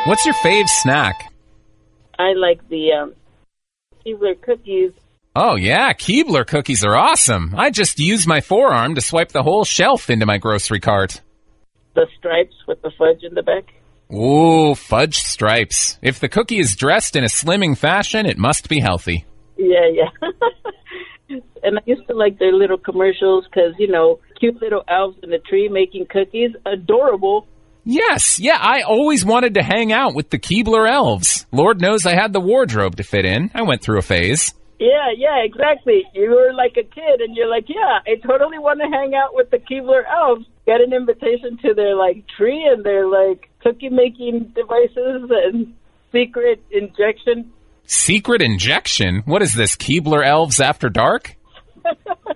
What's your fave snack? I like the Keebler cookies. Oh, yeah, Keebler cookies are awesome. I just used my forearm to swipe the whole shelf into my grocery cart. The stripes with the fudge in the back. Ooh, fudge stripes. If the cookie is dressed in a slimming fashion, it must be healthy. Yeah. And I used to like their little commercials because, cute little elves in the tree making cookies. Adorable. Yes, yeah, I always wanted to hang out with the Keebler elves. Lord knows I had the wardrobe to fit in. I went through a phase. Yeah, exactly. You were like a kid, and you're like, yeah, I totally want to hang out with the Keebler elves. Got an invitation to their, tree and their, cookie-making devices and secret injection. Secret injection? What is this, Keebler elves after dark?